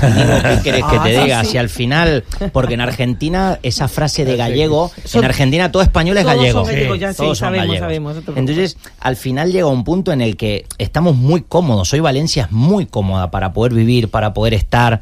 Amigo, ¿qué querés que te diga? Si al final, porque en Argentina esa frase de gallego, en Argentina todo español es gallego. Todos son gallegos. Entonces, al final llega un punto en el que estamos muy cómodos. Hoy Valencia es muy cómoda para poder vivir, para poder estar.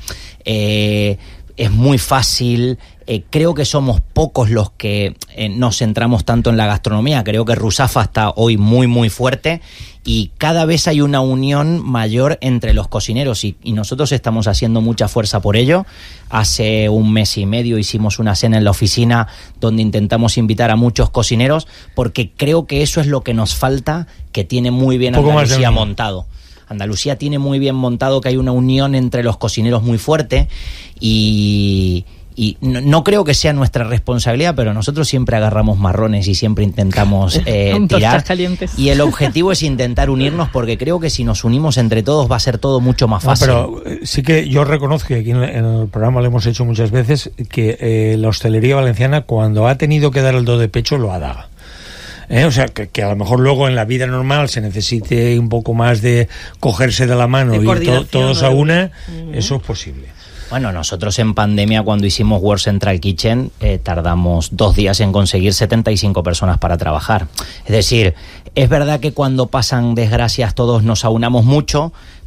Es muy fácil. Creo que somos pocos los que nos centramos tanto en la gastronomía. Creo que Rusafa está hoy muy, muy fuerte y cada vez hay una unión mayor entre los cocineros y nosotros estamos haciendo mucha fuerza por ello. Hace un mes y medio hicimos una cena en la oficina donde intentamos invitar a muchos cocineros porque creo que eso es lo que nos falta, que tiene muy bien Andalucía montado. Andalucía tiene muy bien montado que hay una unión entre los cocineros muy fuerte y no creo que sea nuestra responsabilidad, pero nosotros siempre agarramos marrones y siempre intentamos tirar. Y el objetivo es intentar unirnos porque creo que si nos unimos entre todos va a ser todo mucho más fácil. Pero sí que yo reconozco que aquí en el programa lo hemos hecho muchas veces, que la hostelería valenciana cuando ha tenido que dar el do de pecho lo ha dado. O sea, que a lo mejor luego en la vida normal se necesite un poco más de cogerse de la mano y todos a una, eso es posible. Bueno, nosotros en pandemia cuando hicimos World Central Kitchen tardamos 2 días en conseguir 75 personas para trabajar. Es decir, es verdad que cuando pasan desgracias todos nos aunamos mucho.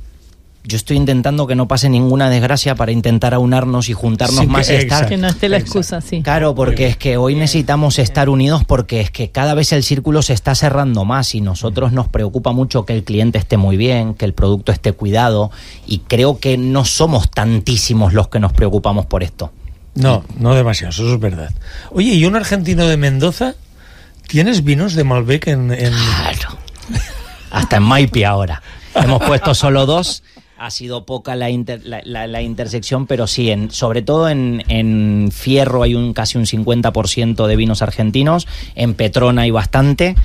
Yo estoy intentando que no pase ninguna desgracia para intentar aunarnos y juntarnos más y estar... Que no esté la excusa, sí. Claro, porque es que hoy necesitamos estar unidos porque es que cada vez el círculo se está cerrando más y nosotros nos preocupa mucho que el cliente esté muy bien, que el producto esté cuidado y creo que no somos tantísimos los que nos preocupamos por esto. No demasiado, eso es verdad. Oye, ¿y un argentino de Mendoza? ¿Tienes vinos de Malbec en...? Claro. Hasta en Maipi ahora. Hemos puesto solo 2... Ha sido poca la intersección, pero sí, sobre todo en Fierro hay casi un 50% de vinos argentinos, en Petrona hay bastante.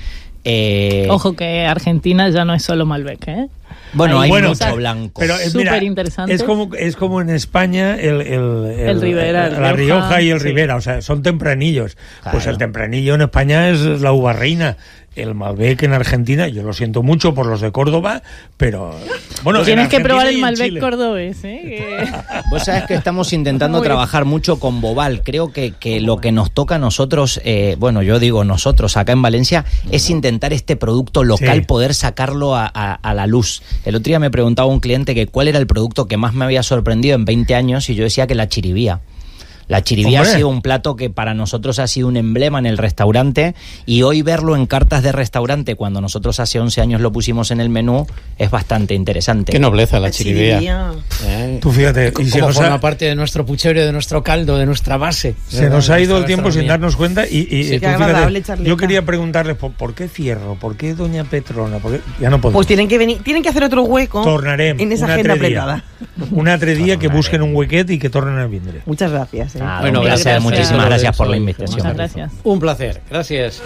Ojo que Argentina ya no es solo Malbec, ¿eh? Bueno, hay mucho blanco. Pero súper interesante. Es como en España el Ribera, la Rioja y el sí. Ribera, o sea, son tempranillos. Claro. Pues el tempranillo en España es la uva reina. El Malbec en Argentina, yo lo siento mucho por los de Córdoba, pero bueno, tienes que probar el Malbec cordobés, ¿eh? Vos sabés que estamos intentando trabajar mucho con Boval. Creo que lo que nos toca a nosotros, bueno, yo digo nosotros acá en Valencia, es intentar este producto local, poder sacarlo a la luz. El otro día me preguntaba un cliente que cuál era el producto que más me había sorprendido en 20 años y yo decía que la chiribía. La chiribía ha sido un plato que para nosotros ha sido un emblema en el restaurante y hoy verlo en cartas de restaurante cuando nosotros hace 11 años lo pusimos en el menú es bastante interesante. Qué nobleza la chiribía. Tú fíjate, y como forma parte de nuestro puchero, de nuestro caldo, de nuestra base. Se nos ha ido el tiempo sin darnos cuenta y sí, tú, fíjate, yo quería preguntarles ¿por qué Fierro? ¿Por qué Doña Petrona? Ya no podemos. Pues tienen que hacer otro hueco. Tornarem en esa agenda apretada. Un altre dia que busquen un huequet y que tornen a vindre. Muchas gracias. Bueno, gracias, muchísimas gracias por la invitación. Muchas gracias. Un placer, gracias.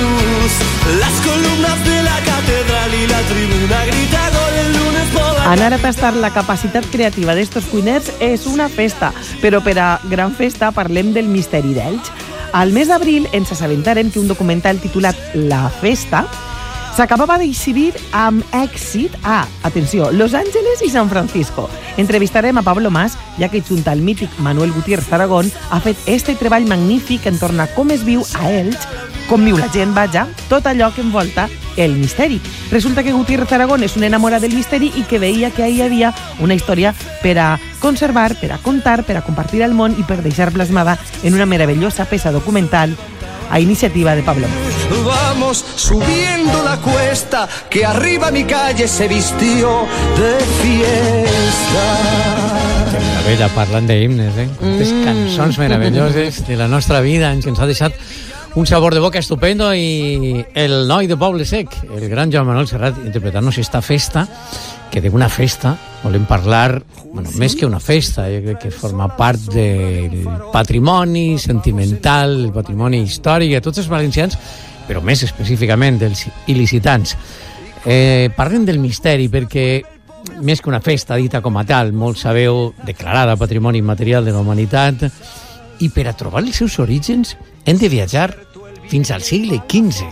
Las columnas de la catedral y la tribuna grita gol el lunes por la... Anar a tastar la capacitat creativa d'estos cuiners és una festa, però per a gran festa parlem del misteri d'Elx. Al mes d'abril ens assabentaren que un documental titulat La Festa s'acabava d'exhibir amb èxit a, atenció, Los Ángeles i San Francisco. Entrevistarem a Pablo Mas, ja que junt al mític Manuel Gutiérrez Aragón ha fet este treball magnífic en torn a com es viu a Elx, com viu la gent, vaja, tot allò que envolta el misteri. Resulta que Gutiérrez Aragón és un enamorat del misteri i que veia que hi havia una història per a conservar, per a contar, per a compartir al món i per deixar plasmada en una meravellosa peça documental a iniciativa de Pablo Mas. Vamos subiendo la cuesta que arriba mi calle se vistió de fiesta. Que meravella, parlant d'himnes, Aquestes cançons meravelloses de la nostra vida ens ha deixat un sabor de boca estupendo i el noi de Poble Sec, el gran Joan Manuel Serrat, interpretant-nos esta festa, que d'una festa volem parlar, bueno, més que una festa, jo crec que forma part del patrimoni sentimental, el patrimoni històric de tots els valencians, però més específicament dels il·licitants. Parlem del misteri perquè més que una festa dita com a tal, molts sabeu, declarada patrimoni immaterial de la humanitat, i per a trobar els seus orígens hem de viatjar fins al segle XV.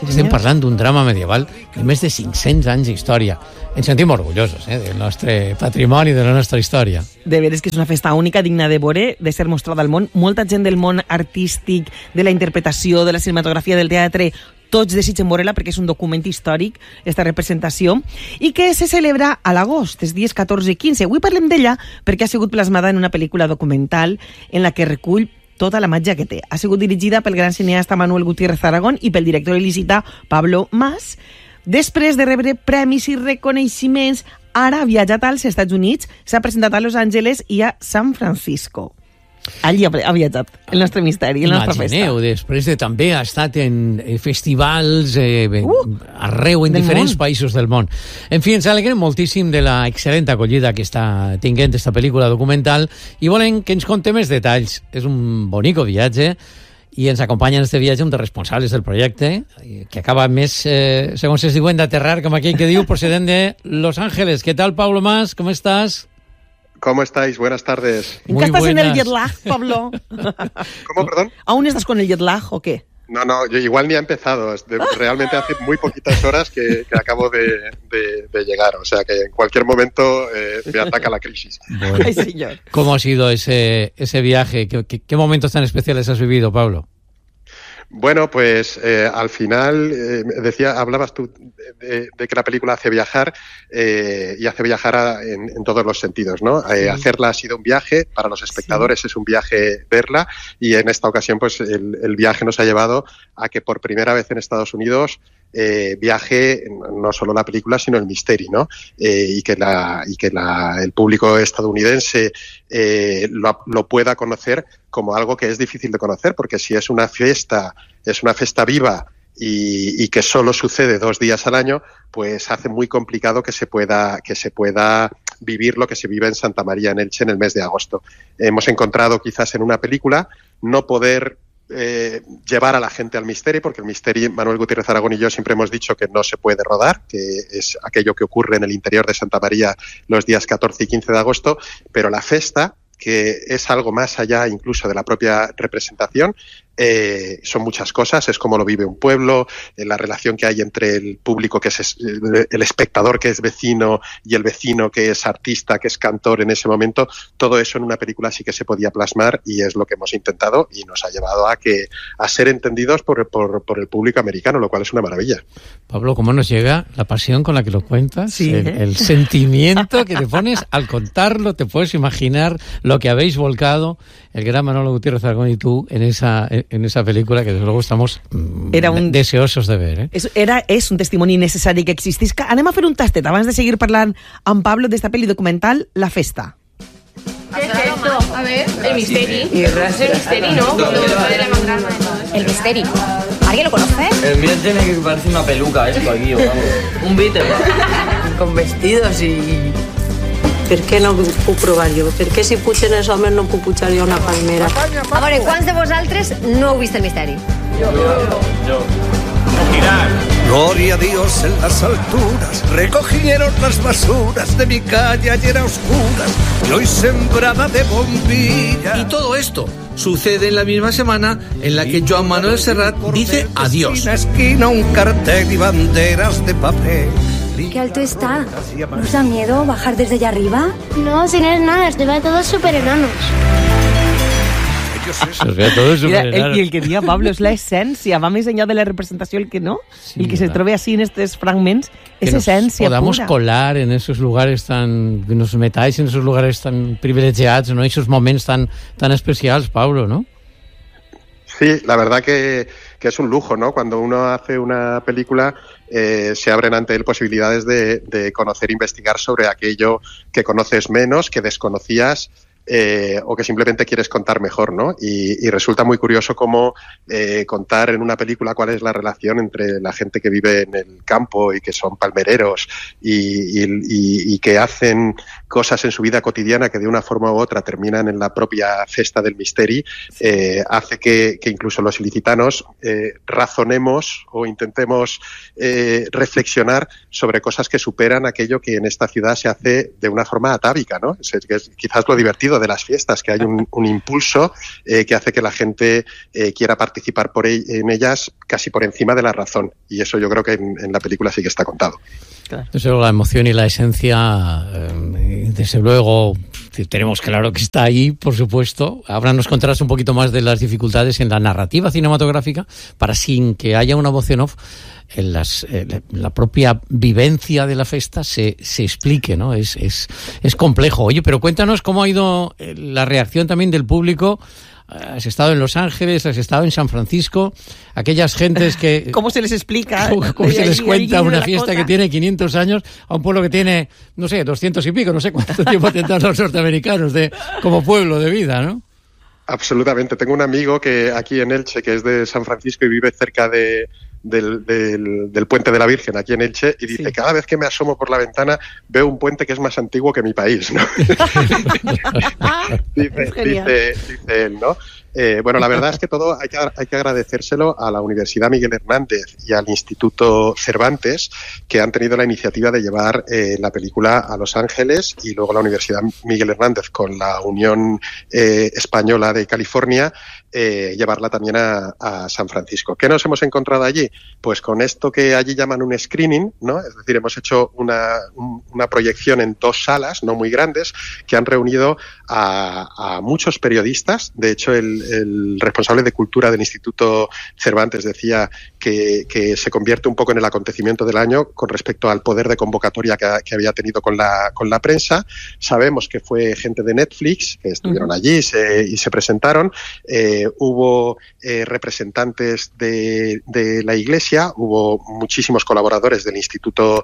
Estem parlant d'un drama medieval de més de 500 anys d'història. Ens sentim orgullosos del nostre patrimoni, de la nostra història. De veres que és una festa única, digna de veure, de ser mostrada al món. Molta gent del món artístic, de la interpretació, de la cinematografia, del teatre, tots desitgen veure-la perquè és un document històric, esta representació, i que se celebra a l'agost, els dies 14 i 15. Avui parlem d'ella perquè ha sigut plasmada en una pel·lícula documental en la que recull tota la màgia que té. Ha sigut dirigida pel gran cineasta Manuel Gutiérrez Aragón i pel director il·licità Pablo Mas. Després de rebre premis i reconeixements, ara ha viatjat als Estats Units, s'ha presentat a Los Angeles i a San Francisco. Allí ha viatjat el nostre misteri, la nostra festa. Imagineu, després de també ha estat en festivals arreu, en diferents països del món. En fi, ens alegrem moltíssim de la excel·lent acollida que està tinguent esta pel·lícula documental i volem que ens conte més detalls. És un bonico viatge i ens acompanya en este viatge un dels responsables del projecte, que acaba més, segons es diuen, d'aterrar, com aquell que diu, procedent de Los Ángeles. ¿Qué tal, Pablo Mas? ¿Cómo estás? ¿Cómo estáis? Buenas tardes. ¿En qué estás en el jet lag, Pablo? ¿Cómo, perdón? ¿Aún estás con el jet lag o qué? No, yo igual ni ha empezado. Realmente hace muy poquitas horas que acabo de llegar. O sea que en cualquier momento me ataca la crisis. Bueno. Ay, señor. ¿Cómo ha sido ese viaje? ¿Qué momentos tan especiales has vivido, Pablo? Bueno, pues al final, hablabas tú de que la película hace viajar y hace viajar en todos los sentidos, ¿no? Sí. Hacerla ha sido un viaje, para los espectadores es un viaje verla, y en esta ocasión pues el viaje nos ha llevado a que por primera vez en Estados Unidos viaje no solo la película sino el misterio, ¿no? Y que el público estadounidense lo pueda conocer como algo que es difícil de conocer, porque si es una fiesta viva y que solo sucede 2 días al año, pues hace muy complicado que se pueda vivir lo que se vive en Santa María, en Elche, en el mes de agosto. Hemos encontrado quizás en una película no poder llevar a la gente al misterio, porque el misterio, Manuel Gutiérrez Aragón y yo siempre hemos dicho que no se puede rodar, que es aquello que ocurre en el interior de Santa María los días 14 y 15 de agosto, pero la festa, que es algo más allá incluso de la propia representación, son muchas cosas, es como lo vive un pueblo, la relación que hay entre el público, que es el espectador que es vecino, y el vecino que es artista, que es cantor en ese momento. Todo eso en una película sí que se podía plasmar, y es lo que hemos intentado, y nos ha llevado a ser entendidos por el público americano, lo cual es una maravilla. Pablo, ¿cómo nos llega la pasión con la que lo cuentas? Sí, el sentimiento que te pones al contarlo, te puedes imaginar lo que habéis volcado el gran Manolo Gutiérrez Aragón y tú en esa película, que desde luego estamos deseosos de ver. És un testimoni necessari que existisca. Anem a fer un tastet abans de seguir parlant amb Pablo d'esta pel·li documental La Festa. ¿Qué es esto? A ver, el misteri. El misteri, ¿no? El misteri. ¿Alguien lo conoce? El mío tiene que parecer una peluca esto aquí, vamos. Un Beatle. Con vestidos y... Per què no ho puc provar jo? Per què si pugen els homes no puc pujar jo una palmera? A veure, quants de vosaltres no heu vist el misteri? Yo. Gloria a Dios en las alturas, recogieron las basuras de mi calle ayer a oscuras, y hoy sembrada de bombillas. Y todo esto sucede en la misma semana en la que Joan Manuel Serrat dice adiós. En la esquina un cartel y banderas de papel. ¿Qué alto está? ¿Nos da miedo bajar desde allá arriba? No, si no es nada, estoy a todos súper enanos. I el que dia Pablo és l'essència, va més enllà de la representació, el que no, sí, el que se troba així en estos fragments, és essència pura. Podamos colar en esos lugares tan, que nos metáis en esos lugares tan privilegiados, ¿no? Esos momentos tan especiales, Pablo, ¿no? Sí, la verdad que es un lujo, ¿no? Cuando uno hace una película se abren ante él posibilidades de conocer e investigar sobre aquello que conoces menos, que desconocías, o que simplemente quieres contar mejor, ¿no? Y resulta muy curioso cómo contar en una película cuál es la relación entre la gente que vive en el campo y que son palmereros y que hacen cosas en su vida cotidiana que de una forma u otra terminan en la propia festa del misteri, hace que incluso los ilicitanos razonemos o intentemos reflexionar sobre cosas que superan aquello que en esta ciudad se hace de una forma atávica, ¿no? Es quizás lo divertido sentido de las fiestas, que hay un impulso que hace que la gente quiera participar en ellas casi por encima de la razón. Y eso yo creo que en la película sí que está contado. Claro. Desde luego, la emoción y la esencia, desde luego, tenemos claro que está ahí, por supuesto. Ahora nos contarás un poquito más de las dificultades en la narrativa cinematográfica para, sin que haya una voz en off, la propia vivencia de la fiesta se explique, ¿no? Es complejo. Oye, pero cuéntanos cómo ha ido la reacción también del público. Has estado en Los Ángeles, has estado en San Francisco, aquellas gentes que... ¿Cómo se les explica? ¿Cómo se les cuenta una fiesta que tiene 500 años a un pueblo que tiene, no sé, 200 y pico, no sé cuánto tiempo tendrán los norteamericanos como pueblo de vida, ¿no? Absolutamente. Tengo un amigo que aquí en Elche, que es de San Francisco y vive cerca del Puente de la Virgen aquí en Elche, y dice, cada vez que me asomo por la ventana veo un puente que es más antiguo que mi país, ¿no? dice él, ¿no? Bueno, la verdad es que todo hay que agradecérselo a la Universidad Miguel Hernández y al Instituto Cervantes, que han tenido la iniciativa de llevar la película a Los Ángeles, y luego la Universidad Miguel Hernández con la Unión Española de California llevarla también a San Francisco. ¿Qué nos hemos encontrado allí? Pues con esto que allí llaman un screening, ¿no? Es decir, hemos hecho una proyección en 2 salas, no muy grandes, que han reunido a muchos periodistas. De hecho, el responsable de cultura del Instituto Cervantes decía que se convierte un poco en el acontecimiento del año con respecto al poder de convocatoria que había tenido con la prensa. Sabemos que fue gente de Netflix que estuvieron allí y se presentaron. Hubo representantes de la Iglesia, hubo muchísimos colaboradores del Instituto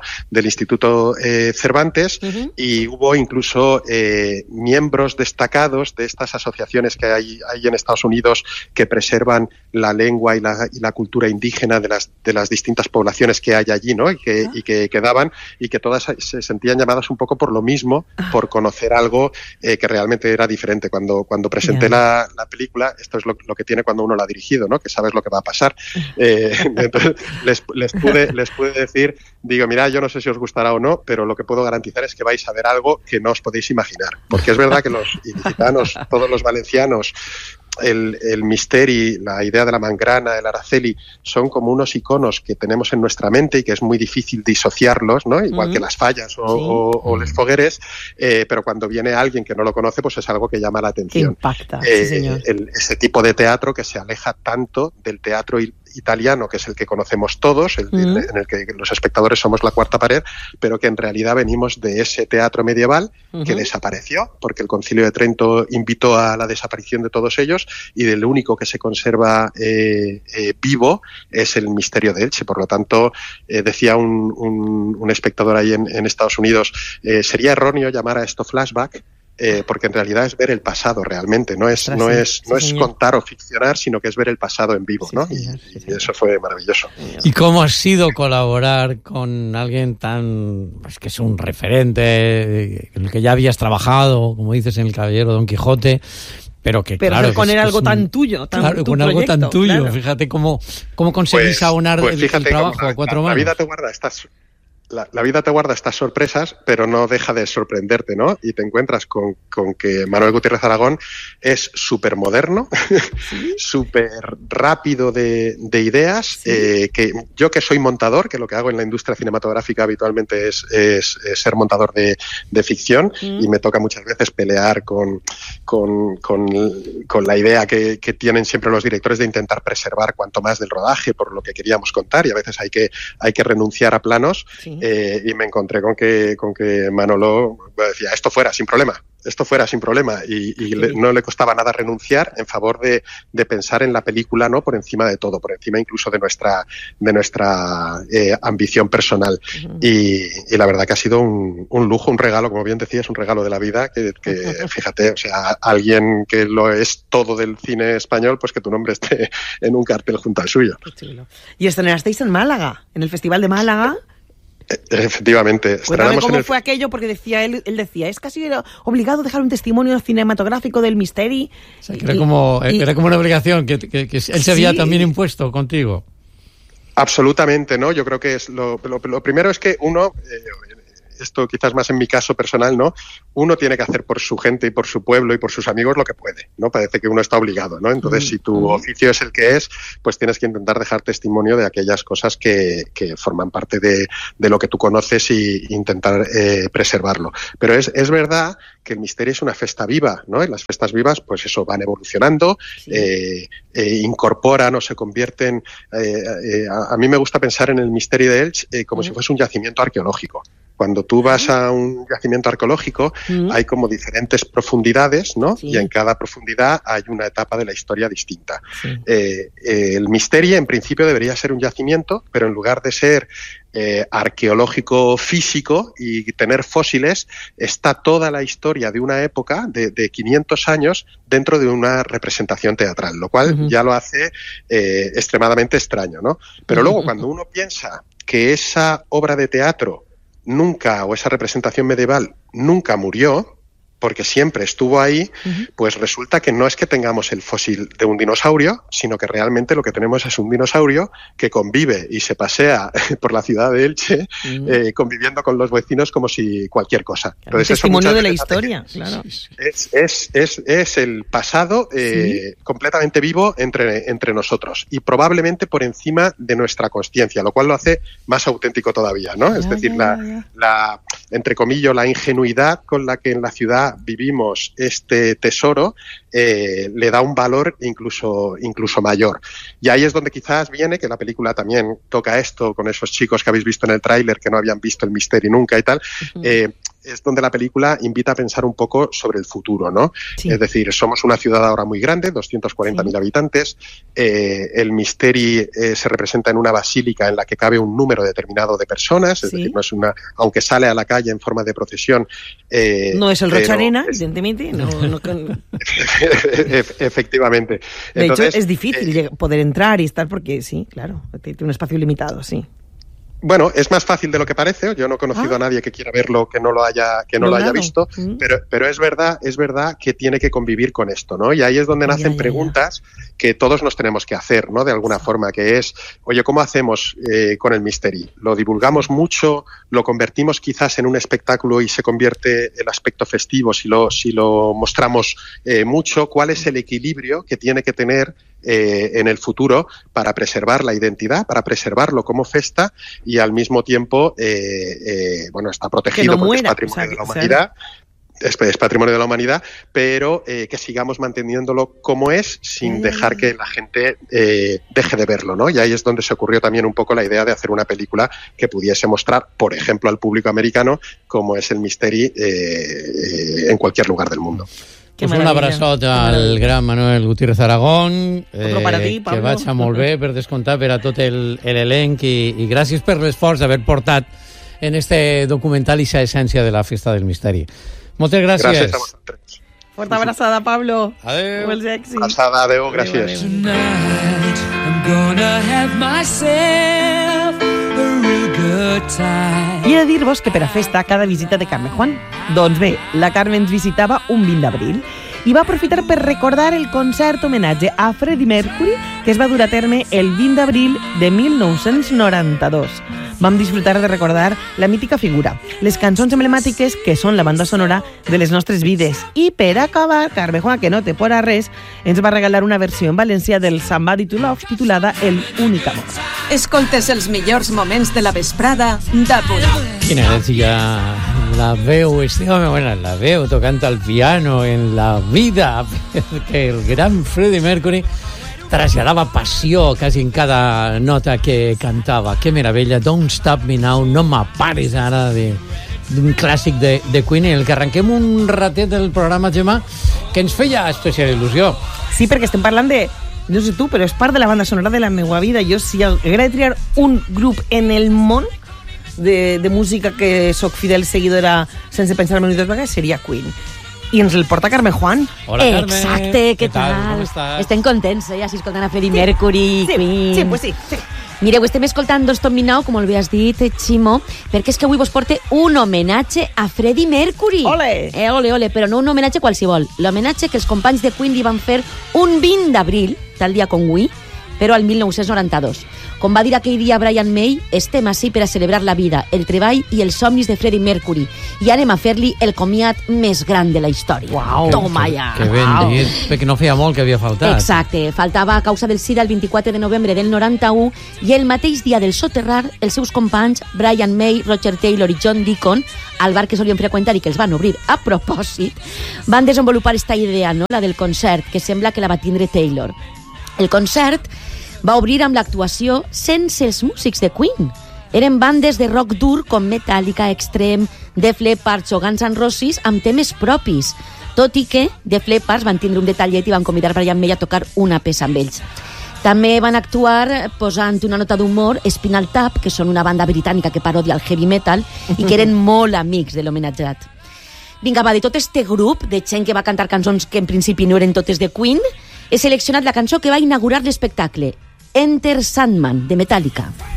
Cervantes, y hubo incluso miembros destacados de estas asociaciones que hay en Estados Unidos que preservan la lengua y la cultura indígena de las distintas poblaciones que hay allí, ¿no? Y que quedaban, y que todas se sentían llamadas un poco por lo mismo, por conocer algo que realmente era diferente. Cuando presenté la película, esto es lo que tiene cuando uno la ha dirigido, ¿no? Que sabes lo que va a pasar. Entonces les pude decir, digo, mira, yo no sé si os gustará o no, pero lo que puedo garantizar es que vais a ver algo que no os podéis imaginar. Porque es verdad que los ilicitanos, todos los valencianos, el misteri, la idea de la mangrana, el araceli, son como unos iconos que tenemos en nuestra mente y que es muy difícil disociarlos, ¿no? Igual que las fallas o los fogueres, pero cuando viene alguien que no lo conoce, pues es algo que llama la atención. Impacta, sí, señor. Ese tipo de teatro que se aleja tanto del teatro italiano, que es el que conocemos todos, en el que los espectadores somos la cuarta pared, pero que en realidad venimos de ese teatro medieval que desapareció, porque el Concilio de Trento invitó a la desaparición de todos ellos, y del único que se conserva vivo es el misterio de Elche. Por lo tanto, decía un espectador ahí en Estados Unidos, sería erróneo llamar a esto flashback, porque en realidad es ver el pasado realmente, no es contar o ficcionar, sino que es ver el pasado en vivo, ¿no? Y eso fue maravilloso. ¿Y cómo ha sido colaborar con alguien que es un referente, en el que ya habías trabajado, como dices, en El Caballero Don Quijote, pero claro, con algo tan tuyo, con algo tan tuyo, claro. Fíjate cómo conseguís aunar el trabajo a 4 manos. La vida te guarda la vida te guarda estas sorpresas, pero no deja de sorprenderte, ¿no? Y te encuentras con que Manuel Gutiérrez Aragón es súper moderno, súper rápido de ideas, que yo, que soy montador, que lo que hago en la industria cinematográfica habitualmente es ser montador de ficción, y me toca muchas veces pelear con la idea que tienen siempre los directores de intentar preservar cuanto más del rodaje por lo que queríamos contar, y a veces hay que renunciar a planos. Y me encontré con que Manolo decía, esto fuera sin problema, y no le costaba nada renunciar en favor de pensar en la película, ¿no? Por encima de todo, por encima incluso de nuestra ambición personal. Y la verdad que ha sido un lujo, un regalo, como bien decías, un regalo de la vida, que fíjate, o sea, alguien que lo es todo del cine español, pues que tu nombre esté en un cartel junto al suyo. Y estrenasteis en Málaga, en el Festival de Málaga. Efectivamente. Cuéntame cómo fue aquello, porque él decía, es casi obligado dejar un testimonio cinematográfico del misteri. O sea, que era como una obligación que él se había también impuesto contigo. Absolutamente, ¿no? Yo creo que es lo primero es que uno, esto quizás más en mi caso personal, ¿no? Uno tiene que hacer por su gente y por su pueblo y por sus amigos lo que puede, ¿no? Parece que uno está obligado, ¿no? Entonces, si tu oficio es el que es, pues tienes que intentar dejar testimonio de aquellas cosas que forman parte de lo que tú conoces y intentar preservarlo. Pero es verdad que el misteri es una festa viva, ¿no? Y las festas vivas, pues eso, van evolucionando, incorporan o se convierten... a mí me gusta pensar en el misteri de Elx como si fuese un yacimiento arqueológico. Cuando tú vas a un yacimiento arqueológico, hay como diferentes profundidades, ¿no? Sí. Y en cada profundidad hay una etapa de la historia distinta. Sí. El misteri, en principio, debería ser un yacimiento, pero en lugar de ser arqueológico físico y tener fósiles, está toda la historia de una época de 500 años dentro de una representación teatral, lo cual ya lo hace extremadamente extraño, ¿no? Pero luego, cuando uno piensa que esa obra de teatro nunca, o esa representación medieval nunca murió, porque siempre estuvo ahí, pues resulta que no es que tengamos el fósil de un dinosaurio, sino que realmente lo que tenemos es un dinosaurio que convive y se pasea por la ciudad de Elche, conviviendo con los vecinos como si cualquier cosa. Entonces, testimonio de la historia, claro. Es el pasado completamente vivo entre nosotros y probablemente por encima de nuestra consciencia, lo cual lo hace más auténtico todavía, ¿no? Es decir, la entre comillas, la ingenuidad con la que en la ciudad vivimos este tesoro le da un valor incluso mayor. Y ahí es donde quizás viene, que la película también toca esto con esos chicos que habéis visto en el tráiler que no habían visto el misteri nunca y tal, es donde la película invita a pensar un poco sobre el futuro, ¿no? Sí. Es decir, somos una ciudad ahora muy grande, 240.000 habitantes, el misteri se representa en una basílica en la que cabe un número determinado de personas, es decir, no es aunque sale a la calle en forma de procesión... no es el Rocha-Arena, evidentemente, no. Efectivamente. Entonces, de hecho, es difícil poder entrar y estar porque, sí, claro, tiene un espacio limitado, sí. Bueno, es más fácil de lo que parece. Yo no he conocido a nadie que quiera verlo que no lo haya visto, pero es verdad que tiene que convivir con esto, ¿no? Y ahí es donde nacen preguntas que todos nos tenemos que hacer, ¿no? De alguna forma, que es, oye, ¿cómo hacemos con el misteri? ¿Lo divulgamos mucho? ¿Lo convertimos quizás en un espectáculo y se convierte el aspecto festivo si lo mostramos mucho? ¿Cuál es el equilibrio que tiene que tener en el futuro para preservar la identidad, para preservarlo como festa y al mismo tiempo está protegido no muera, porque es patrimonio de la humanidad, es patrimonio de la humanidad, pero que sigamos manteniéndolo como es sin dejar que la gente deje de verlo, ¿no? Y ahí es donde se ocurrió también un poco la idea de hacer una película que pudiese mostrar, por ejemplo, al público americano cómo es el misteri en cualquier lugar del mundo. Pues un abraçot al gran Manuel Gutiérrez Aragón, que vagi molt bé, per descomptar, per a tot l'elenc, i gràcies per l'esforç d'haver portat en este documental aquesta essència de la Festa del Misteri. Moltes gràcies. Gràcies a vosaltres. Forta abraçada, Pablo. Adéu. Molts èxits. Abraçada, adéu, gràcies. I'm gonna have myself a real good time. I he de dir-vos que per a festa cada visita de Carme Juan. Doncs bé, la Carme ens visitava un 20 d'abril i va aprofitar per recordar el concert homenatge a Freddie Mercury que es va dur a terme el 20 d'abril de 1992. Vam disfrutar de recordar la mítica figura, les cançons emblemàtiques que són la banda sonora de les nostres vides. I per acabar, Carme Juan, que no té por a res, ens va regalar una versió en valencià del Somebody to Love titulada El únic amor. Escoltes els millors moments de la vesprada d'Apura. Quina energia, la veu, la veu tocant el piano en la vida, perquè el gran Freddie Mercury traslladava passió quasi en cada nota que cantava. Que meravella, Don't Stop Me Now, no m'apares ara, d'un clàssic de Queen, en el que arrenquem un ratet del programa, Gemma, que ens feia especial il·lusió. Sí, perquè estem parlant de, no sé tu, però és part de la banda sonora de la meva vida. Jo, si hagués de triar un grup en el món de música que soc fidel seguidora sense pensar-me ni dos vegades, seria Queen. I ens el porta Carme Juan. Hola, Carme. Exacte, què tal? Com estàs? Estem contents, així escoltant a Freddie Mercury, Queen... Sí, pues sí. Mireu, estem escoltant Don't Stop Me Now, com el has dit, Ximo, perquè és que avui vos porte un homenatge a Freddie Mercury. Ole! Ole, però no un homenatge qualsevol. L'homenatge que els companys de Queen li van fer un 20 d'abril, tal dia com avui, però al 1992. Com va dir aquell dia Brian May, estem ací per a celebrar la vida, el treball i els somnis de Freddie Mercury i anem a fer-li el comiat més gran de la història. Uau, Toma ja! Que ben dit, perquè no feia molt que havia faltat. Exacte, faltava a causa del SIDA el 24 de novembre del 91 i el mateix dia del soterrar, els seus companys Brian May, Roger Taylor i John Deacon, al bar que solien freqüentar i que els van obrir a propòsit, van desenvolupar esta idea, no? La del concert, que sembla que la va tindre Taylor. El concert va obrir amb l'actuació sense els músics de Queen. Eren bandes de rock dur com Metallica, Extreme, Def Leppard o Guns N' Roses amb temes propis, tot i que Def Leppard van tindre un detallet i van convidar Brian May a tocar una peça amb ells. També van actuar posant una nota d'humor Spinal Tap, que són una banda britànica que parodia el heavy metal i que eren molt amics de l'homenatjat. Vinga, va, de tot este grup de gent que va cantar cançons que en principi no eren totes de Queen, he seleccionat la cançó que va inaugurar l'espectacle, Enter Sandman, de Metallica.